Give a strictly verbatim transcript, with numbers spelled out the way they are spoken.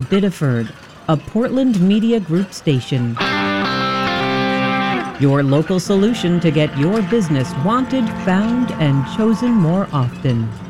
Biddeford, a Portland Media Group station. Your local solution to get your business wanted, found, and chosen more often.